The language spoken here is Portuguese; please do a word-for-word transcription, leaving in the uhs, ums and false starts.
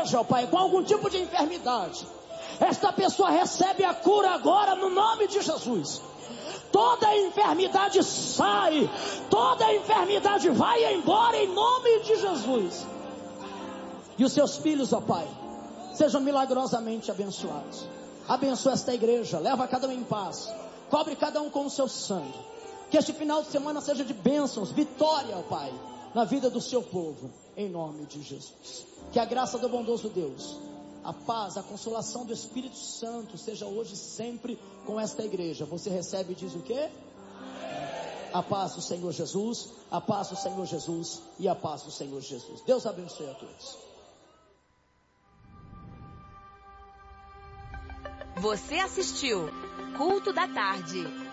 hoje, ó Pai, com algum tipo de enfermidade, esta pessoa recebe a cura agora no nome de Jesus. Toda enfermidade sai, toda enfermidade vai embora em nome de Jesus. E os seus filhos, ó Pai, sejam milagrosamente abençoados. Abençoa esta igreja, leva cada um em paz, cobre cada um com o seu sangue. Que este final de semana seja de bênçãos, vitória, ó Pai, na vida do seu povo, em nome de Jesus. Que a graça do bondoso Deus, a paz, a consolação do Espírito Santo seja hoje e sempre com esta igreja. Você recebe e diz o quê? A paz do Senhor Jesus, a paz do Senhor Jesus e a paz do Senhor Jesus. Deus abençoe a todos. Você assistiu Culto da Tarde.